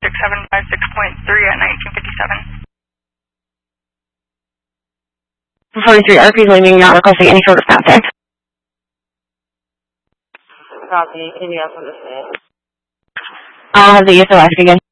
6756.3 at 1957. 43 RP leaving, not requesting any sort of contact. Copy. Anything else on the stand? I'll have the ESO ask again.